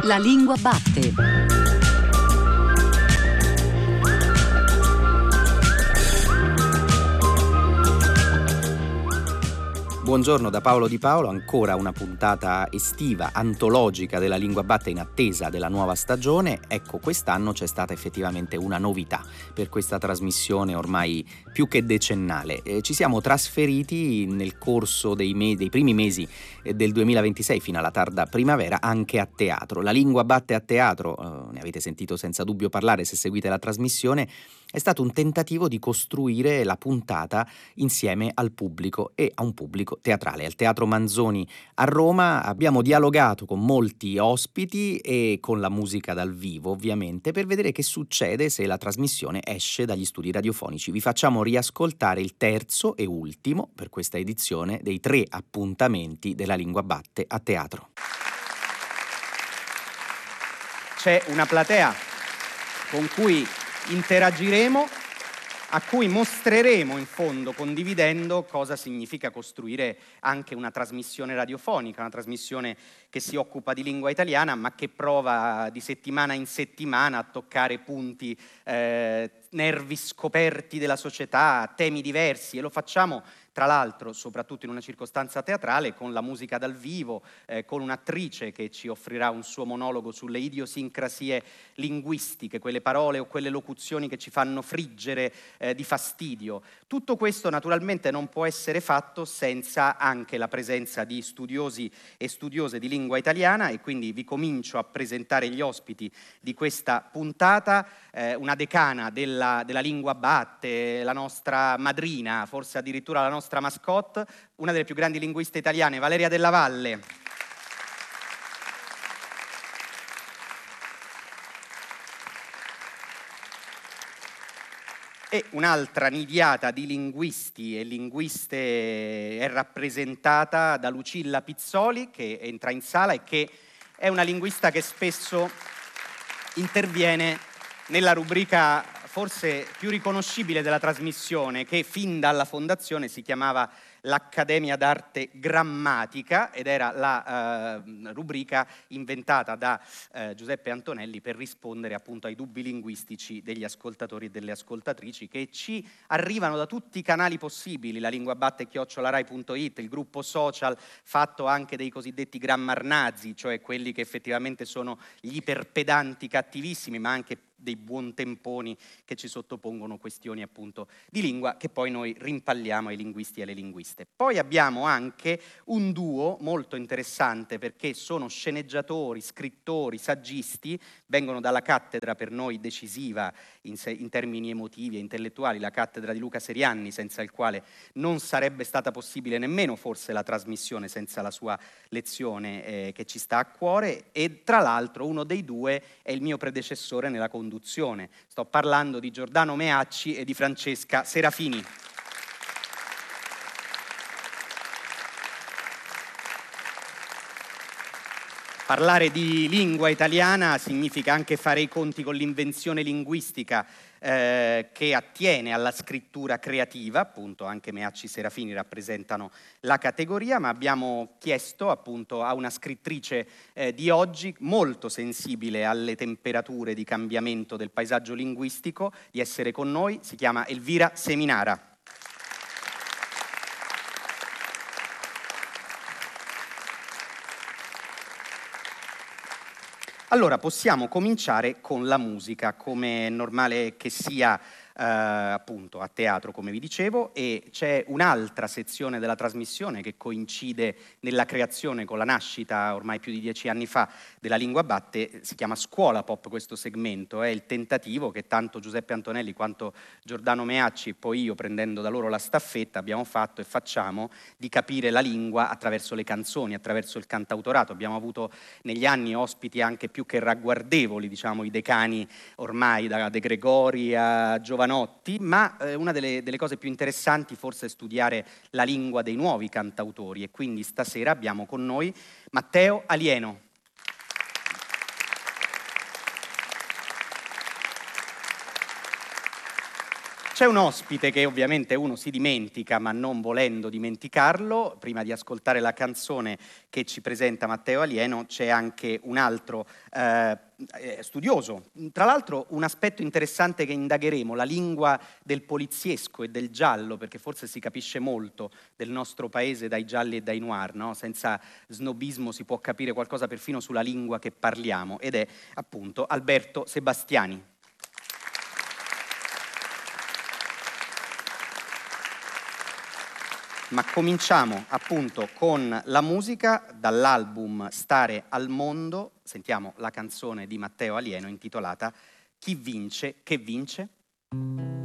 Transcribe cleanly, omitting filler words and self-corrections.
La lingua batte. Buongiorno da Paolo Di Paolo, ancora una puntata estiva, antologica della Lingua Batte in attesa della nuova stagione. Ecco, quest'anno c'è stata effettivamente una novità per questa trasmissione ormai più che decennale. Ci siamo trasferiti nel corso dei primi mesi del 2026 fino alla tarda primavera anche a teatro. La Lingua Batte a teatro, ne avete sentito senza dubbio parlare se seguite la trasmissione, è stato un tentativo di costruire la puntata insieme al pubblico e a un pubblico teatrale. Al Teatro Manzoni a Roma abbiamo dialogato con molti ospiti e con la musica dal vivo, ovviamente, per vedere che succede se la trasmissione esce dagli studi radiofonici. Vi facciamo riascoltare il terzo e ultimo, per questa edizione, dei 3 appuntamenti della Lingua Batte a teatro. C'è una platea con cui interagiremo, a cui mostreremo in fondo, condividendo, cosa significa costruire anche una trasmissione radiofonica, una trasmissione che si occupa di lingua italiana, ma che prova di settimana in settimana a toccare punti, nervi scoperti della società, temi diversi, e lo facciamo tra l'altro, soprattutto in una circostanza teatrale, con la musica dal vivo, con un'attrice che ci offrirà un suo monologo sulle idiosincrasie linguistiche, quelle parole o quelle locuzioni che ci fanno friggere di fastidio. Tutto questo naturalmente non può essere fatto senza anche la presenza di studiosi e studiose di lingua italiana, e quindi vi comincio a presentare gli ospiti di questa puntata. Una decana della Lingua Batte, la nostra madrina, forse addirittura la nostra mascotte, una delle più grandi linguiste italiane, Valeria Della Valle. E un'altra nidiata di linguisti e linguiste è rappresentata da Lucilla Pizzoli, che entra in sala e che è una linguista che spesso interviene nella rubrica forse più riconoscibile della trasmissione, che fin dalla fondazione si chiamava l'Accademia d'Arte Grammatica, ed era la rubrica inventata da Giuseppe Antonelli per rispondere appunto ai dubbi linguistici degli ascoltatori e delle ascoltatrici, che ci arrivano da tutti i canali possibili: la linguabatte@rai.it, il gruppo social fatto anche dei cosiddetti grammarnazi, cioè quelli che effettivamente sono gli iperpedanti cattivissimi, ma anche dei buontemponi che ci sottopongono questioni appunto di lingua, che poi noi rimpalliamo ai linguisti e alle linguiste. Poi abbiamo anche un duo molto interessante, perché sono sceneggiatori, scrittori, saggisti, vengono dalla cattedra per noi decisiva in termini emotivi e intellettuali, la cattedra di Luca Serianni, senza il quale non sarebbe stata possibile nemmeno forse la trasmissione, senza la sua lezione che ci sta a cuore. E tra l'altro uno dei due è il mio predecessore nella conduzione. Sto parlando di Giordano Meacci e di Francesca Serafini. Parlare di lingua italiana significa anche fare i conti con l'invenzione linguistica che attiene alla scrittura creativa. Appunto anche Meacci e Serafini rappresentano la categoria, ma abbiamo chiesto appunto a una scrittrice di oggi, molto sensibile alle temperature di cambiamento del paesaggio linguistico, di essere con noi. Si chiama Elvira Seminara. Allora, possiamo cominciare con la musica, come è normale che sia appunto a teatro, come vi dicevo, e c'è un'altra sezione della trasmissione che coincide nella creazione con la nascita ormai più di 10 anni fa della Lingua Batte. Si chiama Scuola Pop questo segmento, è il tentativo che tanto Giuseppe Antonelli quanto Giordano Meacci e poi io, prendendo da loro la staffetta, abbiamo fatto e facciamo, di capire la lingua attraverso le canzoni, attraverso il cantautorato. Abbiamo avuto negli anni ospiti anche più che ragguardevoli, diciamo i decani ormai, da De Gregori a Giovanotti, ma una delle cose più interessanti forse è studiare la lingua dei nuovi cantautori, e quindi stasera abbiamo con noi Matteo Alieno. c'è un ospite che ovviamente uno si dimentica, ma non volendo dimenticarlo. Prima di ascoltare la canzone che ci presenta Matteo Alieno, c'è anche un altro studioso. Tra l'altro un aspetto interessante che indagheremo, la lingua del poliziesco e del giallo, perché forse si capisce molto del nostro paese dai gialli e dai noir, no? Senza snobismo si può capire qualcosa perfino sulla lingua che parliamo, ed è appunto Alberto Sebastiani. Ma cominciamo appunto con la musica dall'album Stare al mondo. Sentiamo la canzone di Matteo Alieno intitolata Chi vince, che vince?